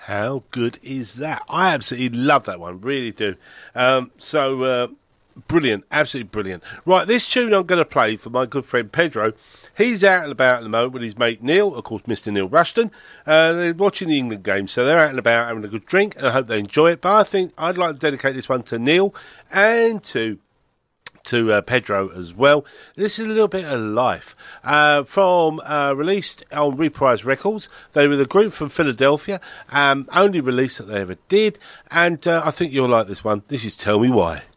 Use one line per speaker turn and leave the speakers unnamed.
How good is that? I absolutely love that one, really do. Brilliant, absolutely brilliant. Right, this tune I'm going to play for my good friend Pedro. He's out and about at the moment with his mate Neil, of course, Mr. Neil Rushton. They're watching the England game, so they're out and about having a good drink, and I hope they enjoy it. But I think I'd like to dedicate this one to Neil and to Pedro as well. This is a little bit of life from released on Reprise Records. They were the group from Philadelphia, only release that they ever did, and I think you'll like this one. This is Tell Me Why.